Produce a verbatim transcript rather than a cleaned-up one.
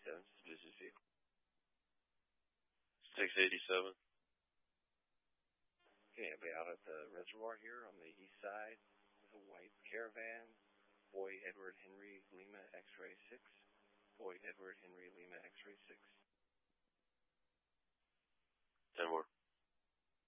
eighty-seven, this is business vehicle. six eighty-seven. Okay, I'll be out at the reservoir here on the east side with a white Caravan, Boy Edward Henry Lima X-ray six, Boy Edward Henry Lima X-ray six. ten more.